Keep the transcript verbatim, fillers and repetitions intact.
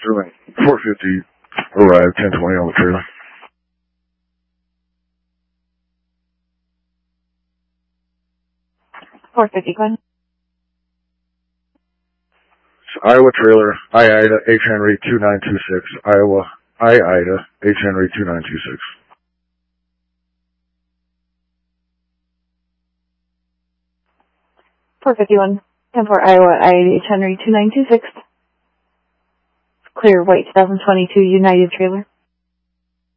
Sterling four fifty, arrive ten twenty on the trailer. four fifty, go ahead. Iowa trailer, I Ida, H Henry two nine two six, Iowa, I Ida, H Henry two nine two six. four fifty-one, ten four, Iowa, I Ida, H Henry two nine two six. Clear white two thousand twenty-two United trailer.